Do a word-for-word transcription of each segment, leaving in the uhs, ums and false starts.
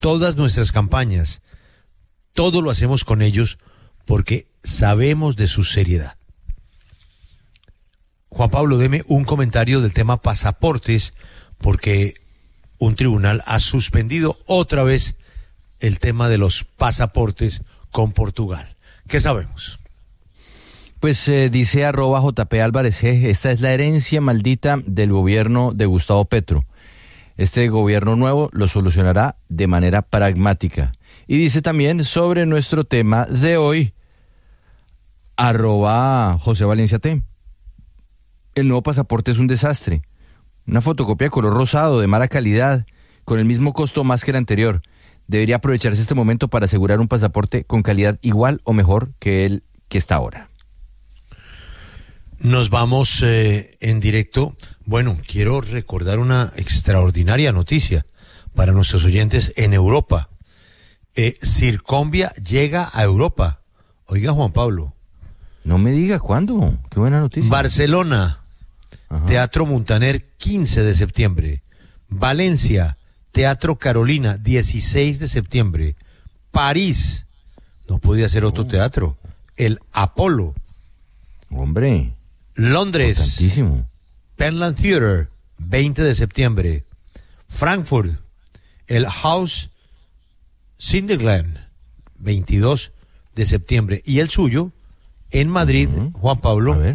todas nuestras campañas, todo lo hacemos con ellos porque sabemos de su seriedad. Juan Pablo, deme un comentario del tema pasaportes, porque un tribunal ha suspendido otra vez el tema de los pasaportes con Portugal. ¿Qué sabemos? Pues eh, dice arroba J P Álvarez G, esta es la herencia maldita del gobierno de Gustavo Petro. Este gobierno nuevo lo solucionará de manera pragmática. Y dice también sobre nuestro tema de hoy, arroba José Valencia T. El nuevo pasaporte es un desastre. Una fotocopia de color rosado, de mala calidad, con el mismo costo más que el anterior. Debería aprovecharse este momento para asegurar un pasaporte con calidad igual o mejor que el que está ahora. Nos vamos eh, en directo. Bueno, quiero recordar una extraordinaria noticia para nuestros oyentes en Europa. Eh, Circombia llega a Europa. Oiga, Juan Pablo. No me diga cuándo. Qué buena noticia. Barcelona. Ajá. Teatro Montaner, quince de septiembre. Valencia, Teatro Carolina, dieciséis de septiembre. París, no podía ser otro oh. teatro. El Apolo. Hombre. Londres, importantísimo. Penland Theater, veinte de septiembre. Frankfurt, el Haus Sinderglen, veintidós de septiembre. Y el suyo, en Madrid, uh-huh. Juan Pablo. A ver.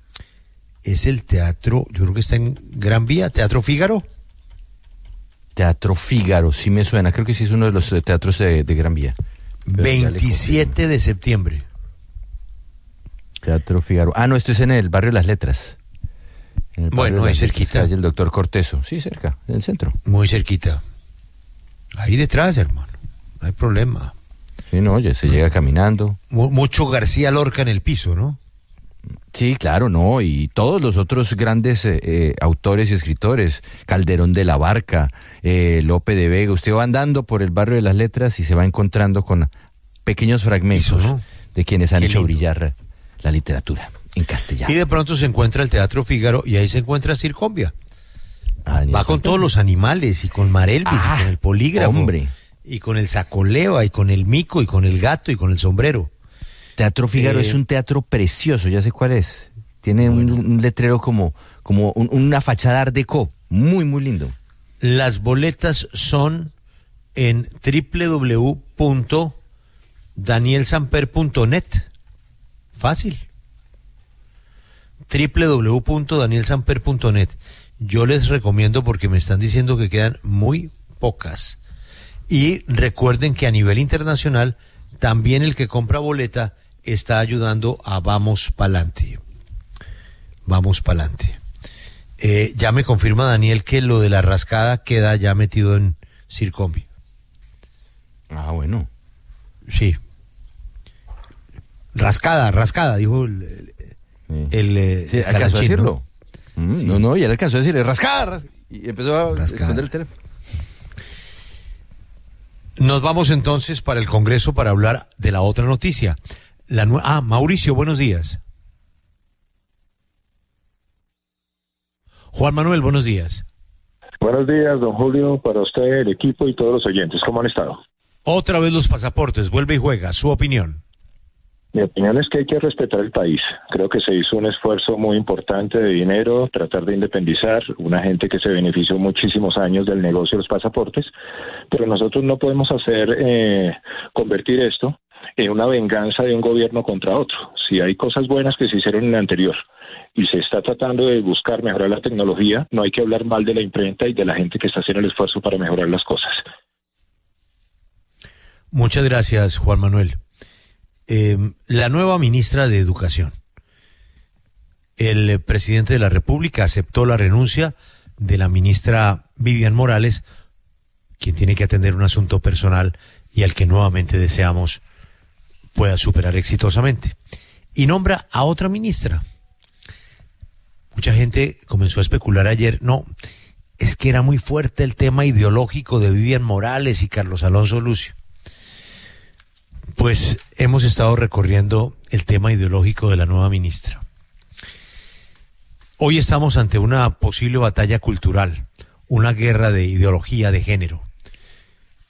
Es el teatro, yo creo que está en Gran Vía, Teatro Fígaro. Teatro Fígaro, sí me suena, creo que sí es uno de los teatros de, de Gran Vía. Pero veintisiete de septiembre. Teatro Fígaro. Ah, no, esto es en el barrio Las Letras. Bueno, ahí cerquita. El doctor Corteso, sí, cerca, en el centro. Muy cerquita. Ahí detrás, hermano, no hay problema. Sí, no, oye, se no. llega caminando. M- mucho García Lorca en el piso, ¿no? Sí, claro, no, y todos los otros grandes eh, eh, autores y escritores, Calderón de la Barca, eh, Lope de Vega, usted va andando por el barrio de Las Letras y se va encontrando con pequeños fragmentos, ¿no?, de quienes han Qué hecho lindo. brillar la literatura en castellano. Y de pronto se encuentra el Teatro Fígaro y ahí se encuentra Circombia. Ah, va con todos los animales y con Marelvis ah, y con el polígrafo, hombre. Y con el sacoleva y con el mico y con el gato y con el sombrero. Teatro Fígaro eh, es un teatro precioso, ya sé cuál es. Tiene bueno. un, un letrero como, como un, una fachada art déco, muy, muy lindo. Las boletas son en doble u doble u doble u punto daniel samper punto net. Fácil. doble u doble u doble u punto daniel samper punto net. Yo les recomiendo porque me están diciendo que quedan muy pocas. Y recuerden que a nivel internacional, también el que compra boleta está ayudando a Vamos Pa'lante. Vamos Pa'lante. Eh, ya me confirma Daniel que lo de la rascada queda ya metido en Circombia. Ah, bueno. Sí. Rascada, rascada, dijo el... el, el, el sí, ¿alcanzó a decirlo? ¿no? Mm, sí. no, no, y él alcanzó a decirle rascada, rascada, y empezó a rascada. Esconder el teléfono. Nos vamos entonces para el Congreso para hablar de la otra noticia. La nu- ah, Mauricio, buenos días. Juan Manuel, buenos días. Buenos días, don Julio, para usted, el equipo y todos los oyentes. ¿Cómo han estado? Otra vez los pasaportes, vuelve y juega. Su opinión. Mi opinión es que hay que respetar el país. Creo que se hizo un esfuerzo muy importante de dinero, tratar de independizar una gente que se benefició muchísimos años del negocio de los pasaportes, pero nosotros no podemos hacer, eh, convertir esto en una venganza de un gobierno contra otro. Si hay cosas buenas que se hicieron en el anterior y se está tratando de buscar mejorar la tecnología, no hay que hablar mal de la imprenta y de la gente que está haciendo el esfuerzo para mejorar las cosas. Muchas gracias, Juan Manuel. Eh, la nueva ministra de Educación. El eh, presidente de la República aceptó la renuncia de la ministra Vivian Morales, quien tiene que atender un asunto personal y al que nuevamente deseamos pueda superar exitosamente. Y nombra a otra ministra. Mucha gente comenzó a especular ayer, no, es que era muy fuerte el tema ideológico de Vivian Morales y Carlos Alonso Lucio. Pues hemos estado recorriendo el tema ideológico de la nueva ministra. Hoy estamos ante una posible batalla cultural, una guerra de ideología de género.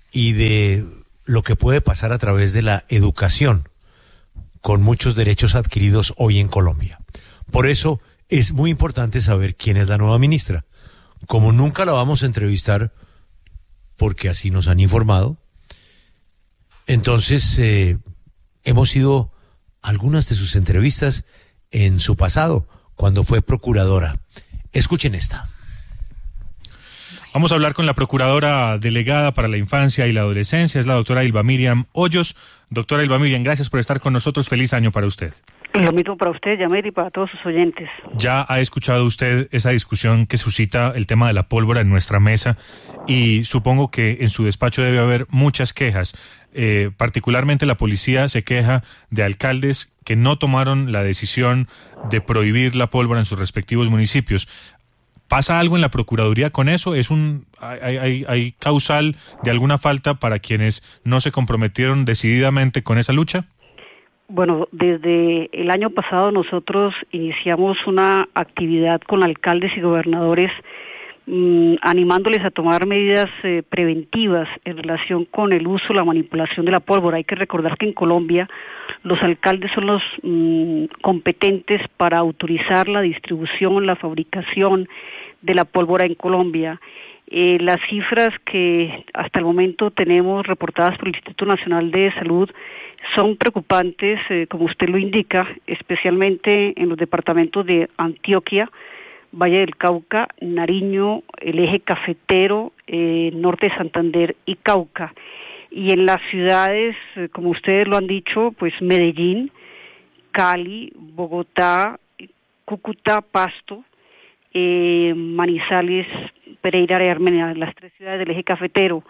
y de lo que puede pasar a través de la educación, con muchos derechos adquiridos hoy en Colombia. Por eso es muy importante saber quién es la nueva ministra. Como nunca la vamos a entrevistar, porque así nos han informado, entonces eh, hemos ido a algunas de sus entrevistas en su pasado, cuando fue procuradora. Escuchen esta. Vamos a hablar con la procuradora delegada para la infancia y la adolescencia, es la doctora Ylva Miriam Hoyos. Doctora Ylva Miriam, gracias por estar con nosotros. Feliz año para usted. Lo mismo para usted, Yamir, y para todos sus oyentes. Ya ha escuchado usted esa discusión que suscita el tema de la pólvora en nuestra mesa y supongo que en su despacho debe haber muchas quejas. Eh, particularmente la policía se queja de alcaldes que no tomaron la decisión de prohibir la pólvora en sus respectivos municipios. ¿Pasa algo en la Procuraduría con eso? ¿Es un hay, hay, hay causal de alguna falta para quienes no se comprometieron decididamente con esa lucha? Bueno, desde el año pasado nosotros iniciamos una actividad con alcaldes y gobernadores mmm, animándoles a tomar medidas eh, preventivas en relación con el uso, la manipulación de la pólvora. Hay que recordar que en Colombia los alcaldes son los mmm, competentes para autorizar la distribución, la fabricación de la pólvora en Colombia. Eh, las cifras que hasta el momento tenemos reportadas por el Instituto Nacional de Salud son preocupantes, eh, como usted lo indica, especialmente en los departamentos de Antioquia, Valle del Cauca, Nariño, el eje cafetero, eh, norte de Santander y Cauca. Y en las ciudades, eh, como ustedes lo han dicho, pues Medellín, Cali, Bogotá, Cúcuta, Pasto, eh, Manizales, Pereira y Armenia, las tres ciudades del eje cafetero.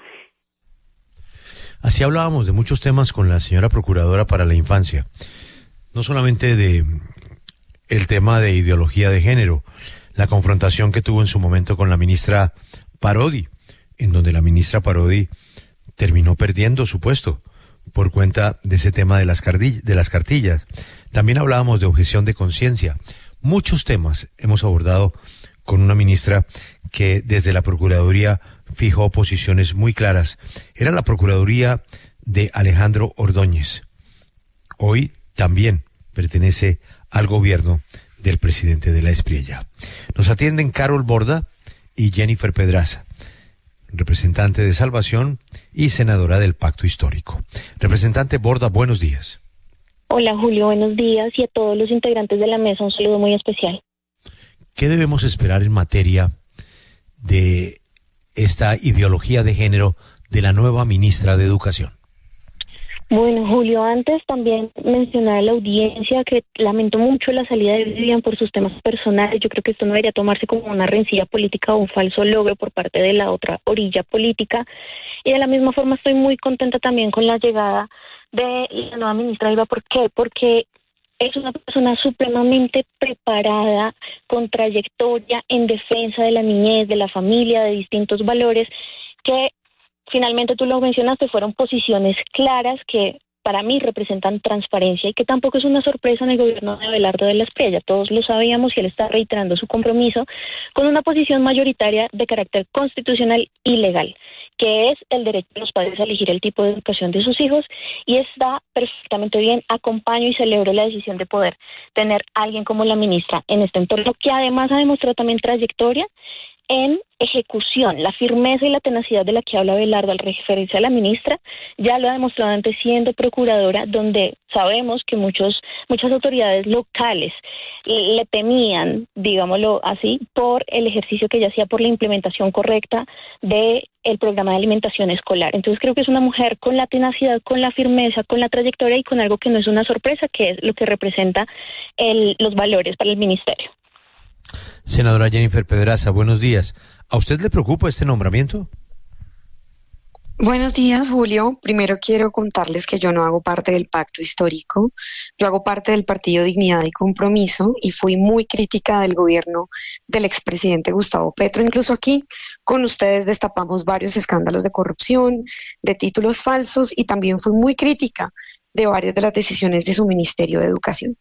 Así hablábamos de muchos temas con la señora Procuradora para la Infancia, no solamente de el tema de ideología de género, la confrontación que tuvo en su momento con la ministra Parodi, en donde la ministra Parodi terminó perdiendo su puesto por cuenta de ese tema de las, cardillas, de las cartillas. También hablábamos de objeción de conciencia. Muchos temas hemos abordado con una ministra que desde la Procuraduría fijó posiciones muy claras. Era la Procuraduría de Alejandro Ordóñez. Hoy también pertenece al gobierno del presidente de la Espriella. Nos atienden Carol Borda y Jennifer Pedraza, representante de Salvación y senadora del Pacto Histórico. Representante Borda, buenos días. Hola Julio, buenos días, y a todos los integrantes de la mesa un saludo muy especial. ¿Qué debemos esperar en materia de esta ideología de género de la nueva ministra de Educación? Bueno, Julio, antes también mencionar a la audiencia que lamento mucho la salida de Vivian por sus temas personales. Yo creo que esto no debería tomarse como una rencilla política o un falso logro por parte de la otra orilla política. Y de la misma forma estoy muy contenta también con la llegada de la nueva ministra Ylva. ¿Por qué? Porque es una persona supremamente preparada, con trayectoria en defensa de la niñez, de la familia, de distintos valores, que finalmente tú lo mencionaste, fueron posiciones claras que para mí representan transparencia y que tampoco es una sorpresa en el gobierno de Abelardo de la Espriella. Todos lo sabíamos y él está reiterando su compromiso con una posición mayoritaria de carácter constitucional y legal, que es el derecho de los padres a elegir el tipo de educación de sus hijos, y está perfectamente bien. Acompaño y celebro la decisión de poder tener a alguien como la ministra en este entorno, que además ha demostrado también trayectoria en ejecución. La firmeza y la tenacidad de la que habla Abelardo al referirse a la ministra ya lo ha demostrado antes siendo procuradora, donde sabemos que muchos muchas autoridades locales le temían, digámoslo así, por el ejercicio que ella hacía por la implementación correcta de el programa de alimentación escolar. Entonces creo que es una mujer con la tenacidad, con la firmeza, con la trayectoria y con algo que no es una sorpresa, que es lo que representa el, los valores para el ministerio. Senadora Jennifer Pedraza, buenos días. ¿A usted le preocupa este nombramiento? Buenos días, Julio. Primero quiero contarles que yo no hago parte del Pacto Histórico. Yo hago parte del Partido Dignidad y Compromiso y fui muy crítica del gobierno del expresidente Gustavo Petro. Incluso aquí con ustedes destapamos varios escándalos de corrupción, de títulos falsos, y también fui muy crítica de varias de las decisiones de su Ministerio de Educación.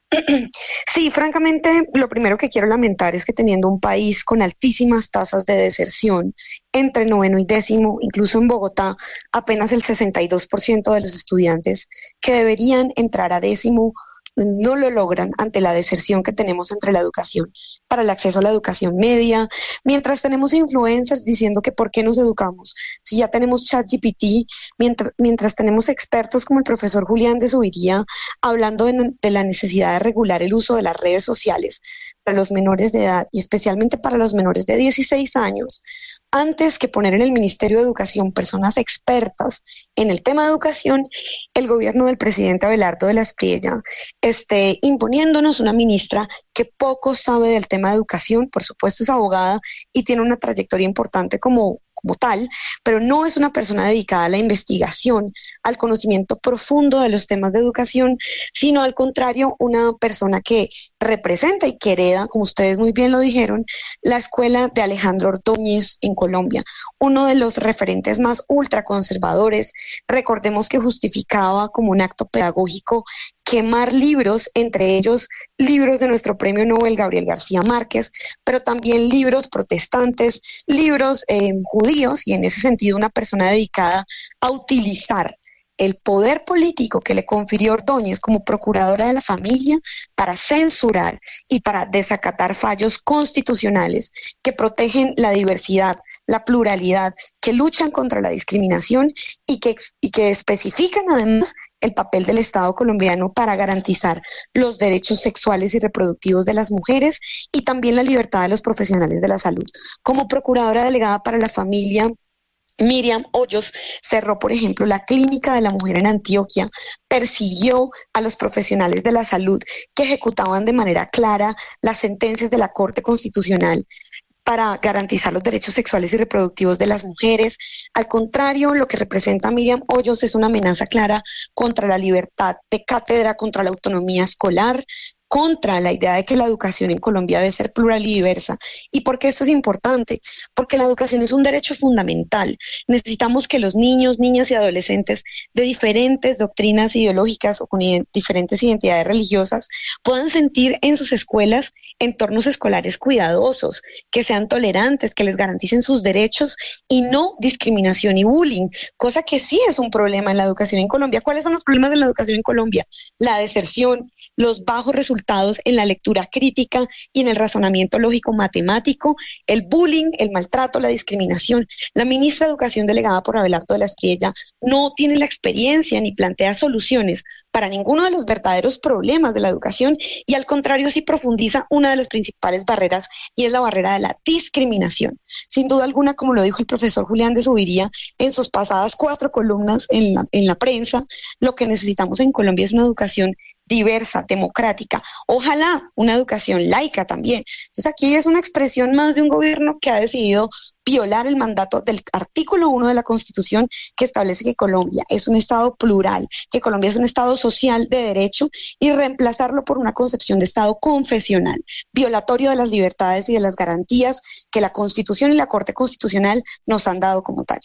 Sí, francamente, lo primero que quiero lamentar es que teniendo un país con altísimas tasas de deserción entre noveno y décimo, incluso en Bogotá, apenas el sesenta y dos por ciento de los estudiantes que deberían entrar a décimo no lo logran ante la deserción que tenemos entre la educación para el acceso a la educación media, mientras tenemos influencers diciendo que por qué nos educamos, si ya tenemos ChatGPT, mientras, mientras tenemos expertos como el profesor Julián de Zuviría hablando de, de la necesidad de regular el uso de las redes sociales para los menores de edad y especialmente para los menores de dieciséis años, antes que poner en el Ministerio de Educación personas expertas en el tema de educación, el gobierno del presidente Abelardo de la Espriella esté imponiéndonos una ministra que poco sabe del tema de educación, por supuesto es abogada y tiene una trayectoria importante como, como tal, pero no es una persona dedicada a la investigación, al conocimiento profundo de los temas de educación, sino al contrario, una persona que representa y que hereda, como ustedes muy bien lo dijeron, la escuela de Alejandro Ordóñez en Colombia, uno de los referentes más ultraconservadores. Recordemos que justificaba como un acto pedagógico quemar libros, entre ellos libros de nuestro premio Nobel Gabriel García Márquez, pero también libros protestantes, libros eh, judíos, y en ese sentido una persona dedicada a utilizar el poder político que le confirió Ordóñez como procuradora de la familia para censurar y para desacatar fallos constitucionales que protegen la diversidad, la pluralidad, que luchan contra la discriminación y que, y que especifican además el papel del Estado colombiano para garantizar los derechos sexuales y reproductivos de las mujeres y también la libertad de los profesionales de la salud. Como procuradora delegada para la familia, Miriam Hoyos cerró, por ejemplo, la Clínica de la Mujer en Antioquia, persiguió a los profesionales de la salud que ejecutaban de manera clara las sentencias de la Corte Constitucional para garantizar los derechos sexuales y reproductivos de las mujeres. Al contrario, lo que representa Miriam Hoyos es una amenaza clara contra la libertad de cátedra, contra la autonomía escolar, contra la idea de que la educación en Colombia debe ser plural y diversa. ¿Y por qué esto es importante? Porque la educación es un derecho fundamental. Necesitamos que los niños, niñas y adolescentes de diferentes doctrinas ideológicas o con ident- diferentes identidades religiosas puedan sentir en sus escuelas entornos escolares cuidadosos, que sean tolerantes, que les garanticen sus derechos y no discriminación y bullying, cosa que sí es un problema en la educación en Colombia. ¿Cuáles son los problemas de la educación en Colombia? La deserción, los bajos resultados en la lectura crítica y en el razonamiento lógico matemático, el bullying, el maltrato, la discriminación. La ministra de Educación delegada por Abelardo de la Espriella no tiene la experiencia ni plantea soluciones para ninguno de los verdaderos problemas de la educación y al contrario sí profundiza una de las principales barreras y es la barrera de la discriminación. Sin duda alguna, como lo dijo el profesor Julián de Zuviría en sus pasadas cuatro columnas en la, en la prensa, lo que necesitamos en Colombia es una educación diversa, democrática, ojalá una educación laica también. Entonces aquí es una expresión más de un gobierno que ha decidido violar el mandato del artículo uno de la Constitución que establece que Colombia es un Estado plural, que Colombia es un Estado social de derecho y reemplazarlo por una concepción de Estado confesional, violatorio de las libertades y de las garantías que la Constitución y la Corte Constitucional nos han dado como tal.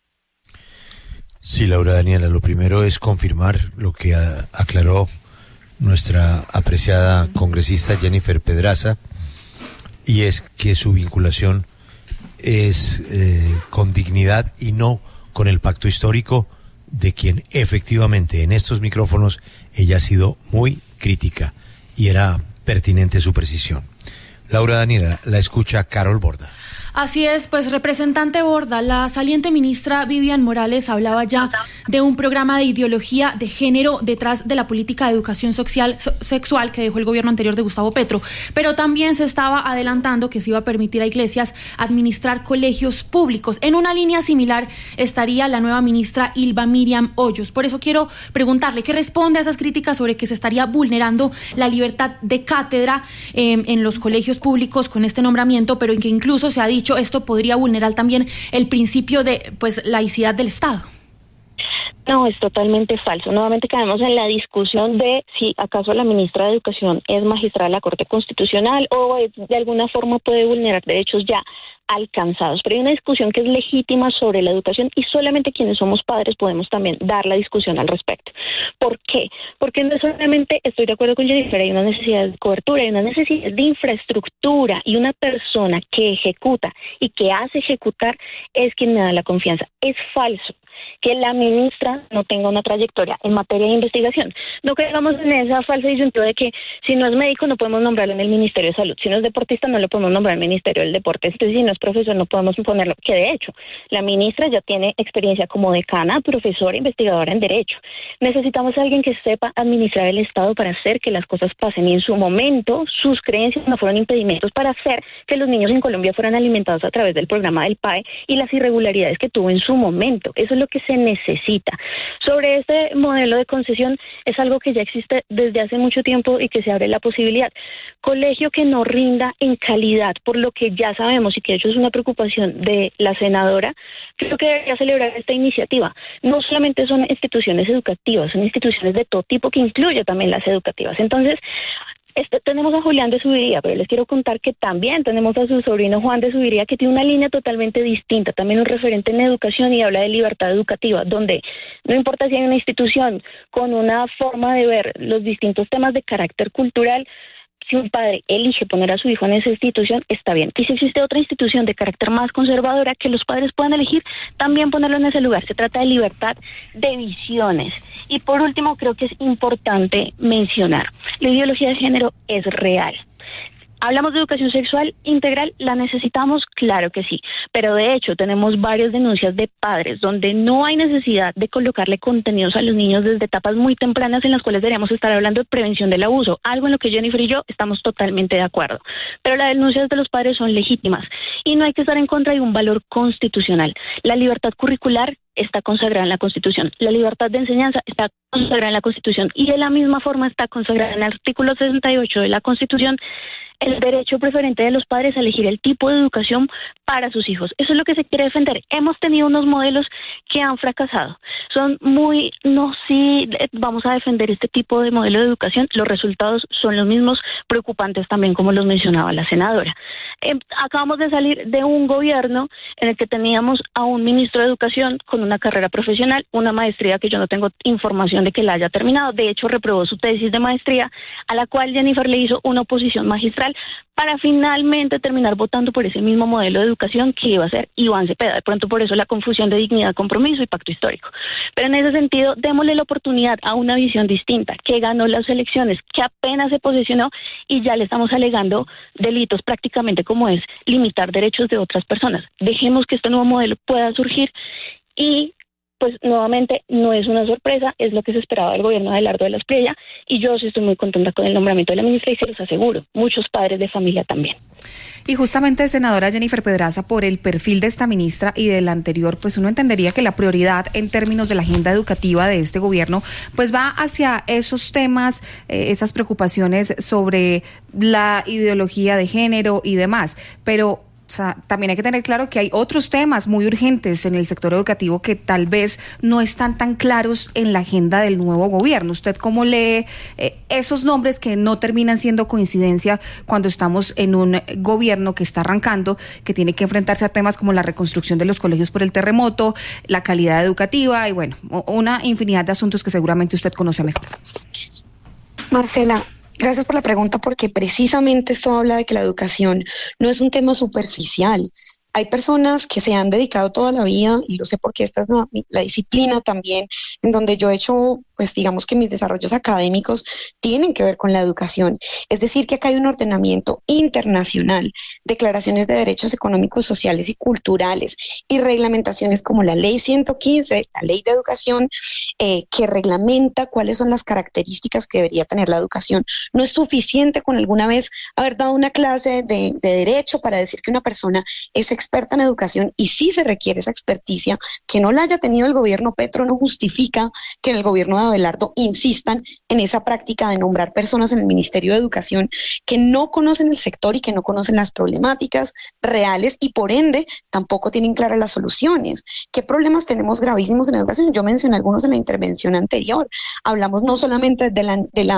Sí, Laura Daniela, lo primero es confirmar lo que a, aclaró nuestra apreciada congresista Jennifer Pedraza, y es que su vinculación es eh, con dignidad y no con el pacto histórico, de quien efectivamente en estos micrófonos ella ha sido muy crítica y era pertinente su precisión. Laura Daniela, la escucha Carol Borda. Así es, pues representante Borda, la saliente ministra Vivian Morales hablaba ya de un programa de ideología de género detrás de la política de educación social, so, sexual que dejó el gobierno anterior de Gustavo Petro, pero también se estaba adelantando que se iba a permitir a iglesias administrar colegios públicos. En una línea similar estaría la nueva ministra Ylva Miriam Hoyos. Por eso quiero preguntarle qué responde a esas críticas sobre que se estaría vulnerando la libertad de cátedra eh, en los colegios públicos con este nombramiento, pero en que incluso se ha dicho esto podría vulnerar también el principio de pues laicidad del Estado. No, es totalmente falso. Nuevamente caemos en la discusión de si acaso la ministra de Educación es magistrada de la Corte Constitucional o es, de alguna forma puede vulnerar derechos ya alcanzados. Pero hay una discusión que es legítima sobre la educación y solamente quienes somos padres podemos también dar la discusión al respecto. ¿Por qué? Porque no solamente, estoy de acuerdo con Jennifer, hay una necesidad de cobertura, hay una necesidad de infraestructura, y una persona que ejecuta y que hace ejecutar es quien me da la confianza. Es falso que la ministra no tenga una trayectoria en materia de investigación. No caigamos en esa falsa disyuntiva de que si no es médico no podemos nombrarlo en el Ministerio de Salud, si no es deportista no lo podemos nombrar en el Ministerio del Deporte, entonces si no es profesor no podemos ponerlo, que de hecho la ministra ya tiene experiencia como decana, profesora, investigadora en Derecho. Necesitamos a alguien que sepa administrar el Estado para hacer que las cosas pasen, y en su momento sus creencias no fueron impedimentos para hacer que los niños en Colombia fueran alimentados a través del programa del P A E y las irregularidades que tuvo en su momento. Eso es lo que se necesita. Sobre este modelo de concesión, es algo que ya existe desde hace mucho tiempo y que se abre la posibilidad. Colegio que no rinda en calidad, por lo que ya sabemos y que de hecho es una preocupación de la senadora, creo que debería celebrar esta iniciativa. No solamente son instituciones educativas, son instituciones de todo tipo que incluye también las educativas. Entonces, Este, tenemos a Julián de Subiría, pero les quiero contar que también tenemos a su sobrino Juan de Subiría, que tiene una línea totalmente distinta, también un referente en educación, y habla de libertad educativa, donde no importa si hay una institución con una forma de ver los distintos temas de carácter cultural, si un padre elige poner a su hijo en esa institución, está bien. Y si existe otra institución de carácter más conservadora que los padres puedan elegir, también ponerlo en ese lugar. Se trata de libertad de visiones. Y por último, creo que es importante mencionar, la ideología de género es real. ¿Hablamos de educación sexual integral? ¿La necesitamos? Claro que sí, pero de hecho tenemos varias denuncias de padres donde no hay necesidad de colocarle contenidos a los niños desde etapas muy tempranas, en las cuales deberíamos estar hablando de prevención del abuso, algo en lo que Jennifer y yo estamos totalmente de acuerdo. Pero las denuncias de los padres son legítimas y no hay que estar en contra de un valor constitucional. La libertad curricular está consagrada en la Constitución, la libertad de enseñanza está consagrada en la Constitución, y de la misma forma está consagrada en el artículo sesenta y ocho de la Constitución el derecho preferente de los padres a elegir el tipo de educación para sus hijos. Eso es lo que se quiere defender. Hemos tenido unos modelos que han fracasado. Son muy, no, sí, vamos a defender este tipo de modelo de educación. Los resultados son los mismos, preocupantes también, como los mencionaba la senadora. Eh, acabamos de salir de un gobierno en el que teníamos a un ministro de Educación con una carrera profesional, una maestría que yo no tengo información de que la haya terminado. De hecho, reprobó su tesis de maestría, a la cual Jennifer le hizo una oposición magistral para finalmente terminar votando por ese mismo modelo de educación que iba a ser Iván Cepeda. De pronto por eso la confusión de dignidad, compromiso y pacto histórico. Pero en ese sentido, démosle la oportunidad a una visión distinta, que ganó las elecciones, que apenas se posicionó y ya le estamos alegando delitos prácticamente como es limitar derechos de otras personas. Dejemos que este nuevo modelo pueda surgir y pues nuevamente no es una sorpresa, es lo que se esperaba del gobierno de Abelardo de la Espriella, y yo sí estoy muy contenta con el nombramiento de la ministra y se los aseguro, muchos padres de familia también. Y justamente, senadora Jennifer Pedraza, por el perfil de esta ministra y del anterior, pues uno entendería que la prioridad en términos de la agenda educativa de este gobierno, pues va hacia esos temas, eh, esas preocupaciones sobre la ideología de género y demás, pero o sea, también hay que tener claro que hay otros temas muy urgentes en el sector educativo que tal vez no están tan claros en la agenda del nuevo gobierno. ¿Usted cómo lee eh, esos nombres que no terminan siendo coincidencia cuando estamos en un gobierno que está arrancando, que tiene que enfrentarse a temas como la reconstrucción de los colegios por el terremoto, la calidad educativa y bueno, una infinidad de asuntos que seguramente usted conoce mejor? Marcela, gracias por la pregunta, porque precisamente esto habla de que la educación no es un tema superficial. Hay personas que se han dedicado toda la vida, y lo sé porque esta es la, la disciplina también en donde yo he hecho, pues digamos que mis desarrollos académicos tienen que ver con la educación. Es decir, que acá hay un ordenamiento internacional, declaraciones de derechos económicos, sociales y culturales, y reglamentaciones como la Ley ciento quince, la Ley de Educación, eh, que reglamenta cuáles son las características que debería tener la educación. No es suficiente con alguna vez haber dado una clase de, de derecho para decir que una persona es experta en educación, y sí se requiere esa experticia. Que no la haya tenido el gobierno Petro no justifica que en el gobierno de Abelardo insistan en esa práctica de nombrar personas en el Ministerio de Educación que no conocen el sector y que no conocen las problemáticas reales y por ende tampoco tienen claras las soluciones. ¿Qué problemas tenemos gravísimos en educación? Yo mencioné algunos en la intervención anterior. Hablamos no solamente de la, de la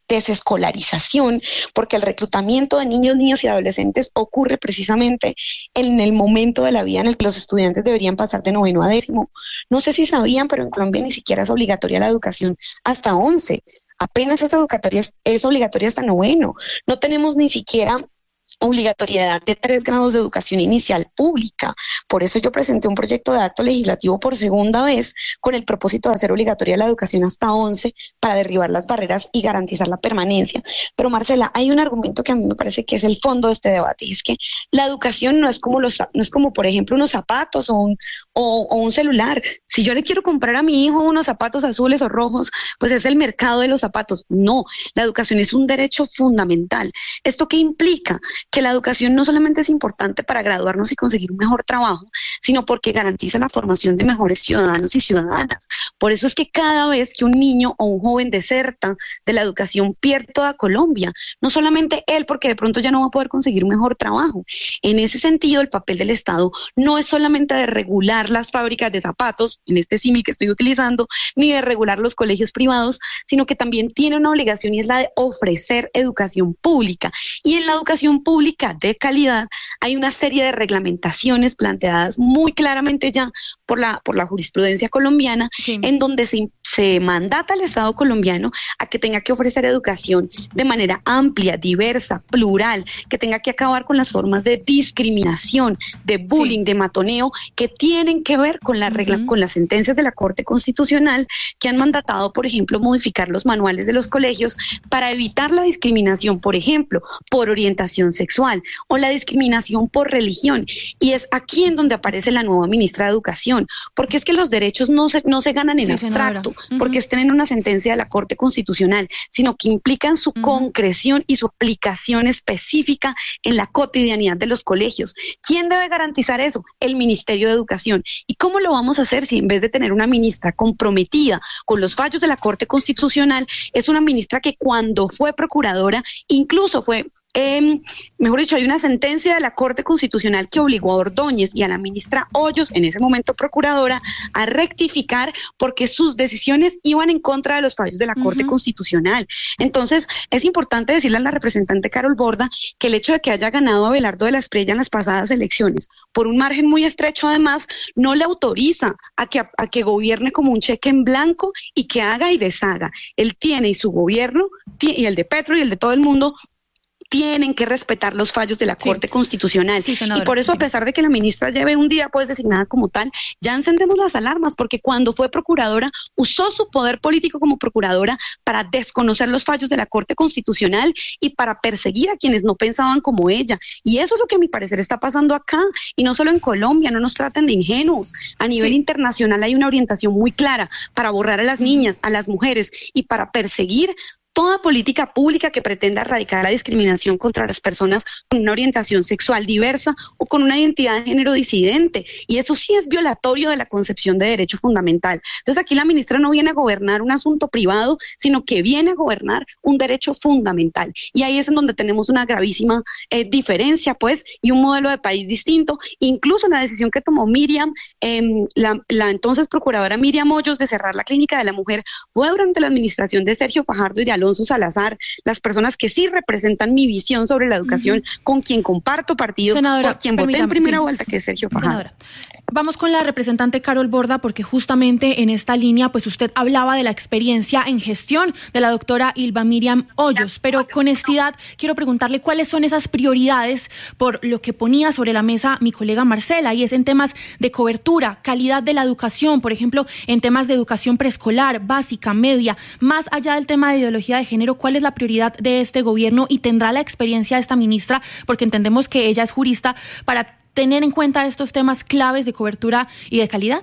desescolarización, porque el reclutamiento de niños, niñas y adolescentes ocurre precisamente en el momento de la vida en el que los estudiantes deberían pasar de noveno a décimo. No sé si sabían, pero en Colombia ni siquiera es obligatoria la educación hasta once. Apenas es obligatoria, es obligatoria hasta noveno. No tenemos ni siquiera obligatoriedad de tres grados de educación inicial pública. Por eso yo presenté un proyecto de acto legislativo por segunda vez con el propósito de hacer obligatoria la educación hasta once para derribar las barreras y garantizar la permanencia. Pero Marcela, hay un argumento que a mí me parece que es el fondo de este debate, y es que la educación no es como los, no es como por ejemplo unos zapatos o un, o, o un celular. Si yo le quiero comprar a mi hijo unos zapatos azules o rojos, pues es el mercado de los zapatos. No, la educación es un derecho fundamental. ¿Esto qué implica? Que la educación no solamente es importante para graduarnos y conseguir un mejor trabajo, sino porque garantiza la formación de mejores ciudadanos y ciudadanas. Por eso es que cada vez que un niño o un joven deserta de la educación, pierde toda Colombia. No solamente él, porque de pronto ya no va a poder conseguir un mejor trabajo. En ese sentido, el papel del Estado no es solamente de regular las fábricas de zapatos, en este símil que estoy utilizando, ni de regular los colegios privados, sino que también tiene una obligación, y es la de ofrecer educación pública. Y en la educación pública de calidad hay una serie de reglamentaciones planteadas muy claramente ya por la por la jurisprudencia colombiana, sí, en donde se, se mandata al Estado colombiano a que tenga que ofrecer educación de manera amplia, diversa, plural, que tenga que acabar con las formas de discriminación, de bullying, sí, de matoneo, que tienen que ver con la regla, uh-huh, con las sentencias de la Corte Constitucional, que han mandatado, por ejemplo, modificar los manuales de los colegios para evitar la discriminación, por ejemplo, por orientación sexual o la discriminación por religión. Y es aquí en donde aparece la nueva ministra de Educación, porque es que los derechos no se, no se ganan en sí, abstracto, uh-huh, porque estén en una sentencia de la Corte Constitucional, sino que implican su uh-huh. concreción y su aplicación específica en la cotidianidad de los colegios. ¿Quién debe garantizar eso? El Ministerio de Educación. ¿Y cómo lo vamos a hacer si en vez de tener una ministra comprometida con los fallos de la Corte Constitucional, es una ministra que cuando fue procuradora incluso fue... Eh, mejor dicho, hay una sentencia de la Corte Constitucional que obligó a Ordóñez y a la ministra Hoyos, en ese momento procuradora, a rectificar porque sus decisiones iban en contra de los fallos de la Corte uh-huh. Constitucional? Entonces, es importante decirle a la representante Carol Borda que el hecho de que haya ganado Abelardo de la Espriella en las pasadas elecciones, por un margen muy estrecho además, no le autoriza a que, a, a que gobierne como un cheque en blanco y que haga y deshaga. Él tiene, y su gobierno, y el de Petro y el de todo el mundo, tienen que respetar los fallos de la sí. Corte Constitucional. Sí, senadora, y por eso, sí. a pesar de que la ministra lleve un día pues designada como tal, ya encendemos las alarmas, porque cuando fue procuradora, usó su poder político como procuradora para desconocer los fallos de la Corte Constitucional y para perseguir a quienes no pensaban como ella. Y eso es lo que a mi parecer está pasando acá, y no solo en Colombia, no nos traten de ingenuos. A nivel sí. internacional hay una orientación muy clara para borrar a las niñas, a las mujeres, y para perseguir toda política pública que pretenda erradicar la discriminación contra las personas con una orientación sexual diversa o con una identidad de género disidente. Y eso sí es violatorio de la concepción de derecho fundamental. Entonces aquí la ministra no viene a gobernar un asunto privado, sino que viene a gobernar un derecho fundamental. Y ahí es en donde tenemos una gravísima eh, diferencia, pues, y un modelo de país distinto. Incluso la decisión que tomó Miriam, eh, la, la entonces procuradora Miriam Hoyos, de cerrar la Clínica de la Mujer, fue durante la administración de Sergio Fajardo y de Alonso Alonso Salazar, las personas que sí representan mi visión sobre la educación, uh-huh. con quien comparto partido, senadora, por quien voté en primera sí. vuelta, que es Sergio Fajardo. Senadora, vamos con la representante Carol Borda, porque justamente en esta línea, pues usted hablaba de la experiencia en gestión de la doctora Ylva Miriam Hoyos, pero con honestidad quiero preguntarle cuáles son esas prioridades por lo que ponía sobre la mesa mi colega Marcela, y es en temas de cobertura, calidad de la educación, por ejemplo, en temas de educación preescolar, básica, media, más allá del tema de ideología de género, ¿cuál es la prioridad de este gobierno y tendrá la experiencia de esta ministra? Porque entendemos que ella es jurista, para tener en cuenta estos temas claves de cobertura y de calidad.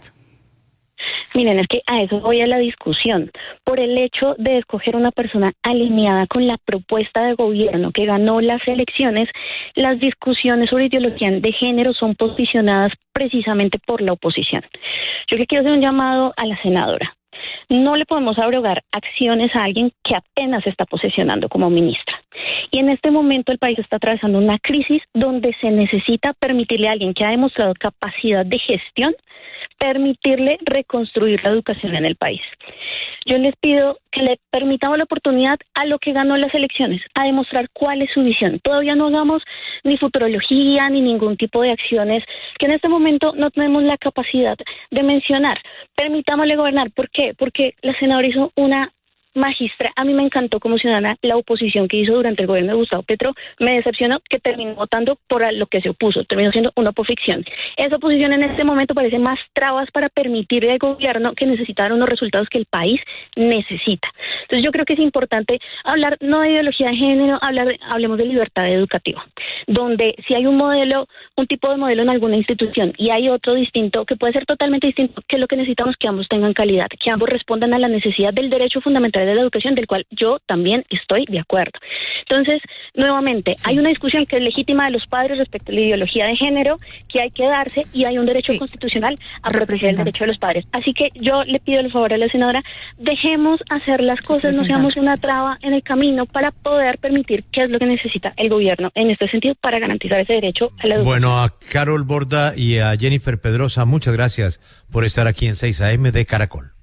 Miren, es que a eso voy a la discusión. Por el hecho de escoger una persona alineada con la propuesta de gobierno que ganó las elecciones, las discusiones sobre ideología de género son posicionadas precisamente por la oposición. Yo que quiero hacer un llamado a la senadora. No le podemos abrogar acciones a alguien que apenas se está posesionando como ministra. Y en este momento el país está atravesando una crisis donde se necesita permitirle a alguien que ha demostrado capacidad de gestión, permitirle reconstruir la educación en el país. Yo les pido que le permitamos la oportunidad a lo que ganó las elecciones, a demostrar cuál es su visión. Todavía no hagamos ni futurología ni ningún tipo de acciones que en este momento no tenemos la capacidad de mencionar. Permitámosle gobernar. ¿Por qué? Porque la senadora hizo una magistra. A mí me encantó como ciudadana la oposición que hizo durante el gobierno de Gustavo Petro. Me decepcionó que terminó votando por lo que se opuso. Terminó siendo una oposición. Esa oposición en este momento parece más trabas para permitirle al gobierno que necesitara unos resultados que el país necesita. Entonces yo creo que es importante hablar no de ideología de género, hablar de, hablemos de libertad educativa, donde si hay un modelo, un tipo de modelo en alguna institución y hay otro distinto que puede ser totalmente distinto, que es lo que necesitamos, que ambos tengan calidad, que ambos respondan a la necesidad del derecho fundamental de la educación, del cual yo también estoy de acuerdo. Entonces, nuevamente, sí. hay una discusión que es legítima de los padres respecto a la ideología de género, que hay que darse, y hay un derecho sí. constitucional a proteger el derecho de los padres. Así que yo le pido el favor a la senadora, dejemos hacer las cosas, no seamos una traba en el camino para poder permitir qué es lo que necesita el gobierno en este sentido para garantizar ese derecho a la educación. Bueno, a Carol Borda y a Jennifer Pedrosa, muchas gracias por estar aquí en seis A M de Caracol.